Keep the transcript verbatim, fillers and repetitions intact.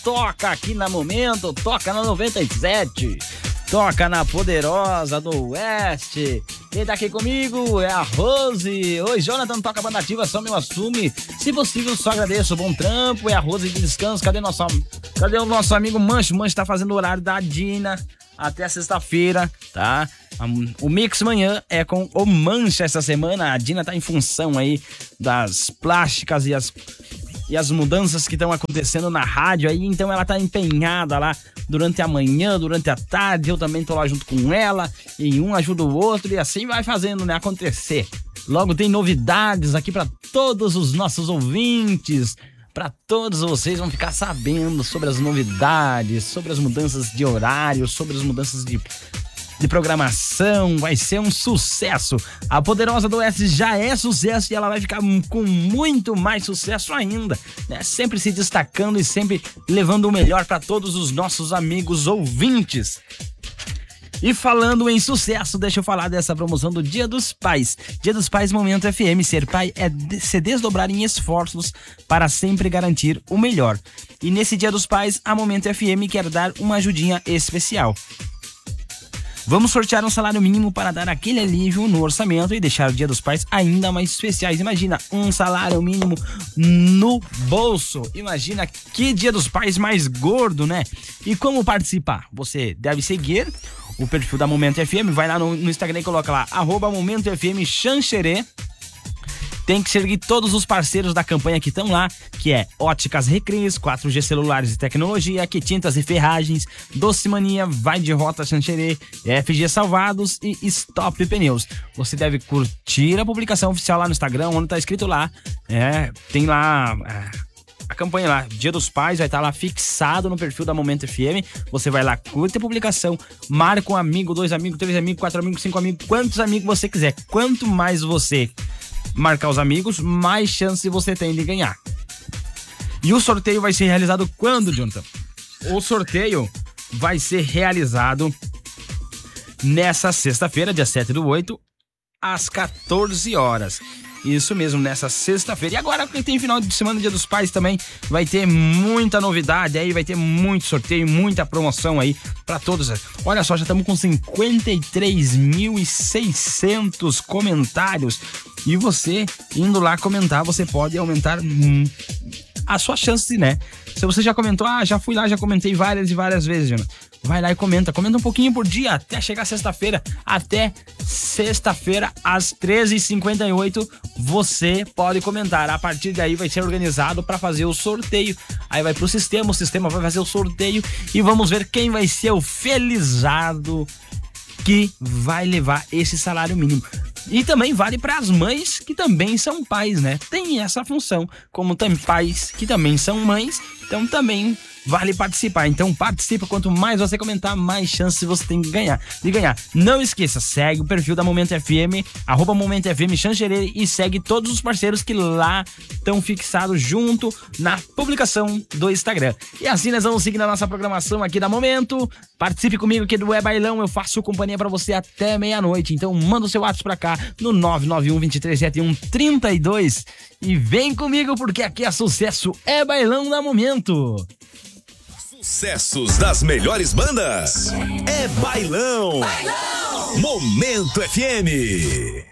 toca aqui na Momento, toca na noventa e sete, toca na Poderosa do Oeste. Quem tá aqui comigo é a Rose. Oi, Jonathan, toca a banda ativa, só meu assume. Se possível, só agradeço, bom trampo. É a Rose de descanso. Cadê nosso, cadê o nosso amigo Mancho? O Mancho tá fazendo o horário da Dina até sexta-feira, tá? O Mix Manhã é com o Mancha essa semana. A Dina tá em função aí das plásticas e as, e as mudanças que estão acontecendo na rádio aí. Então ela tá empenhada lá durante a manhã, durante a tarde. Eu também tô lá junto com ela. E um ajuda o outro e assim vai fazendo, né, acontecer. Logo tem novidades aqui para todos os nossos ouvintes. Para todos vocês vão ficar sabendo sobre as novidades, sobre as mudanças de horário, sobre as mudanças de, de programação. Vai ser um sucesso. A Poderosa do Oeste já é sucesso e ela vai ficar com muito mais sucesso ainda, né? Sempre se destacando e sempre levando o melhor para todos os nossos amigos ouvintes. E falando em sucesso, deixa eu falar dessa promoção do Dia dos Pais. Dia dos Pais Momento F M. Ser pai é se desdobrar em esforços para sempre garantir o melhor. E nesse Dia dos Pais, a Momento F M quer dar uma ajudinha especial. Vamos sortear um salário mínimo para dar aquele alívio no orçamento e deixar o Dia dos Pais ainda mais especiais. Imagina, um salário mínimo no bolso. Imagina que Dia dos Pais mais gordo, né? E como participar? Você deve seguir o perfil da Momento F M, vai lá no, no Instagram e coloca lá, arroba Momento F M Xanxerê. Tem que seguir todos os parceiros da campanha que estão lá, que é Óticas Recris, quatro G Celulares e Tecnologia, Que Tintas e Ferragens, Doce Mania, Vai de Rota Xanxerê, F G Salvados e Stop Pneus. Você deve curtir a publicação oficial lá no Instagram, onde tá escrito lá, é, tem lá... É, a campanha lá, Dia dos Pais, vai estar lá fixado no perfil da Momento F M. Você vai lá, curte a publicação, marca um amigo, dois amigos, três amigos, quatro amigos, cinco amigos, quantos amigos você quiser. Quanto mais você marcar os amigos, mais chance você tem de ganhar. E o sorteio vai ser realizado quando, Jonathan? O sorteio vai ser realizado nessa sexta-feira, dia sete do oito, às quatorze horas. Isso mesmo, nessa sexta-feira. E agora que tem final de semana, Dia dos Pais também, vai ter muita novidade aí, vai ter muito sorteio, muita promoção aí pra todos. Olha só, já estamos com cinquenta e três mil e seiscentos comentários. E você, indo lá comentar, você pode aumentar hum, a sua chance, né? Se você já comentou, ah, já fui lá, já comentei várias e várias vezes, Jonathan. Vai lá e comenta, comenta um pouquinho por dia, até chegar sexta-feira, até sexta-feira às treze e cinquenta e oito, você pode comentar. A partir daí vai ser organizado para fazer o sorteio, aí vai pro sistema, o sistema vai fazer o sorteio e vamos ver quem vai ser o felizardo que vai levar esse salário mínimo. E também vale para as mães que também são pais, né? Tem essa função, como tem pais que também são mães, então também vale participar. Então participa, quanto mais você comentar, mais chance você tem de ganhar. De ganhar. Não esqueça, segue o perfil da Momento F M, arroba Momento F M Xanxerê, e segue todos os parceiros que lá estão fixados junto na publicação do Instagram. E assim nós vamos seguir na nossa programação aqui da Momento. Participe comigo aqui do É Bailão, eu faço companhia pra você até meia-noite. Então manda o seu WhatsApp pra cá no nove nove um, dois três sete um, três dois e vem comigo porque aqui é sucesso, é Bailão da Momento. Sucessos das melhores bandas. É Bailão. Bailão. Momento F M.